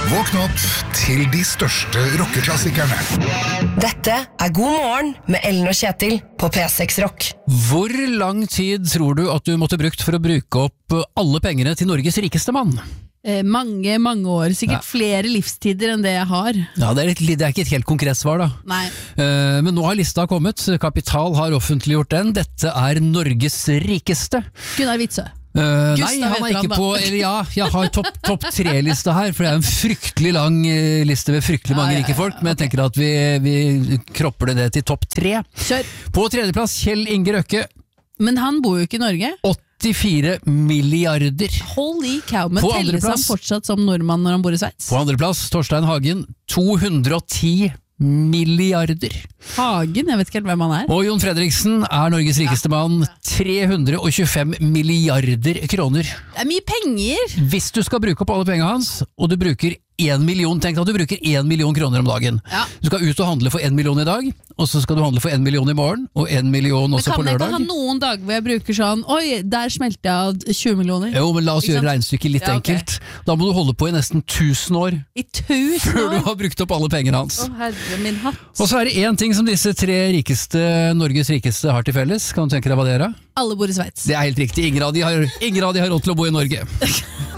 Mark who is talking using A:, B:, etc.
A: Våkn opp til de største rockeklassikerne.
B: Dette God morgen med Ellen og Kjetil på P6 Rock.
C: Hvor lang tid tror du at du måtte brukt for å bruke opp alle pengene til Norges rikeste mann?
D: Mange år, sikkert flere livstider enn det jeg har.
C: Ja, det er ikke et helt konkret svar da.
D: Nei.
C: Men nå har lista kommet, Kapital har offentliggjort den. Dette er Norges rikeste.
D: Gunnar Witzøe.
C: Nei, han er ikke på, eller ja, jeg har topp 3-lista her, for det er en fryktelig lang liste med fryktelig mange rike folk, men jeg tenker at vi kropper det til topp 3.
D: Kjør.
C: På tredjeplass, Kjell Inge Røkke.
D: Men han bor jo ikke i Norge.
C: 84 milliarder.
D: Holy cow, men
C: På
D: telles han
C: andreplass-
D: fortsatt som nordmann når han bor i Sveits?
C: På andreplass, Torstein Hagen, 210 milliarder.
D: Hagen, jeg vet ikke helt hvem han er.
C: Og Jon Fredriksen er Norges rikeste mann, 325 milliarder kroner.
D: Det er mye penger!
C: Hvis du skal bruke opp alle pengene hans, og du bruker 1 million, tenk deg at du bruker 1 million kroner om dagen.
D: Ja.
C: Du skal ut og handle for 1 million i dag, og så skal du handle for 1 million i morgen, og 1 million også på
D: Men kan jeg
C: lørdag.
D: ikke ha noen dager hvor jeg bruker sånn, oi, der smelter jeg av 20 millioner.
C: Jo, men la oss
D: Ikke
C: gjøre
D: sant?
C: regnestykket litt
D: Ja, ok.
C: enkelt. Da må du holde på i nesten 1000 år,
D: I 1000
C: før du
D: år?
C: har brukt opp alle pengene hans.
D: Å, herre min hatt.
C: Og så er det en ting som disse 3 Norges rikeste har til felles. Kan du tenke deg hva det er?
D: Alle bor i Sveits.
C: Det er helt riktig. Ingen av de har råd til å bo i Norge.